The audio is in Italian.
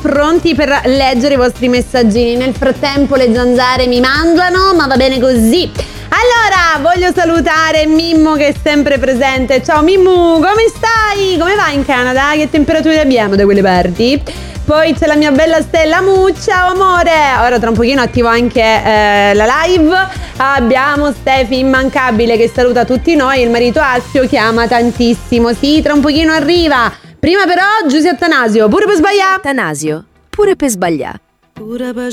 pronti per leggere i vostri messaggini. Nel frattempo le zanzare mi mangiano, ma va bene così. Allora, voglio salutare Mimmo che è sempre presente. Ciao Mimmo, come stai? Come va in Canada? Che temperature abbiamo da quelle parti? Poi c'è la mia bella Stella Ciao amore. Ora tra un pochino attivo anche la live. Abbiamo Stefi immancabile che saluta tutti noi. Il marito Alfio che ama tantissimo. Sì, tra un pochino arriva. Prima però Giusy Attanasio, pure per sbagliare. Attanasio, pure per sbagliare. Pure per